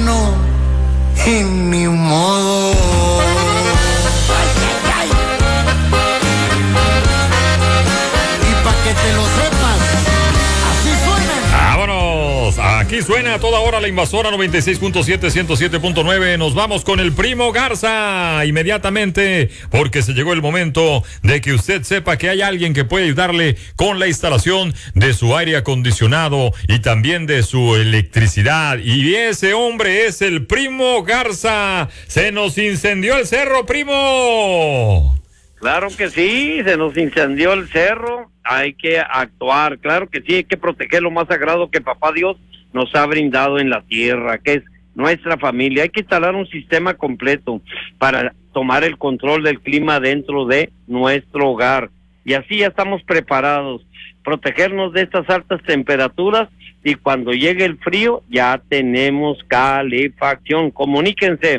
bueno y ni modo. Y pa' que te lo sepas, así suena. ¡Vámonos! Aquí suena a toda hora la Invasora 96.7, 107.9. Nos vamos con el Primo Garza inmediatamente, porque se llegó el momento de que usted sepa que hay alguien que puede ayudarle con la instalación de su aire acondicionado y también de su electricidad. Y ese hombre es el Primo Garza. Se nos incendió el cerro, primo. Claro que sí, se nos incendió el cerro, hay que actuar, claro que sí, hay que proteger lo más sagrado que Papá Dios nos ha brindado en la tierra, que es nuestra familia. Hay que instalar un sistema completo para tomar el control del clima dentro de nuestro hogar, y así ya estamos preparados, protegernos de estas altas temperaturas, y cuando llegue el frío ya tenemos calefacción. Comuníquense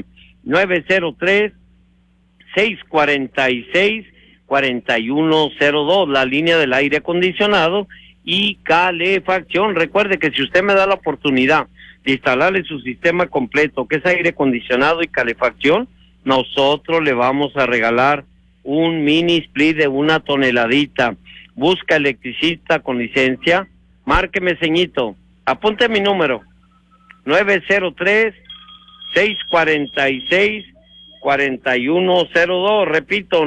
903-646-4102, la línea del aire acondicionado y calefacción. Recuerde que si usted me da la oportunidad de instalarle su sistema completo, que es aire acondicionado y calefacción, nosotros le vamos a regalar un mini split de 1 tonelada. Busca electricista con licencia, márqueme, ceñito, apunte mi número, 903-646-4102, repito,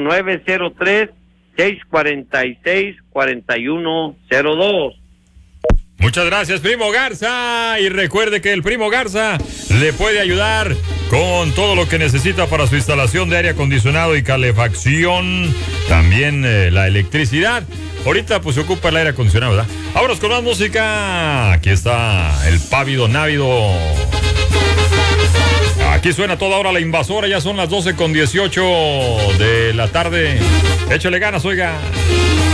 903-646-4102. Muchas gracias, Primo Garza. Y recuerde que el Primo Garza le puede ayudar con todo lo que necesita para su instalación de aire acondicionado y calefacción. También la electricidad. Ahorita pues se ocupa el aire acondicionado, ¿verdad? Vámonos con más música. Aquí está el Pávido Návido. Aquí suena toda hora la Invasora. Ya son las 12:18 de la tarde. Échale ganas, oiga.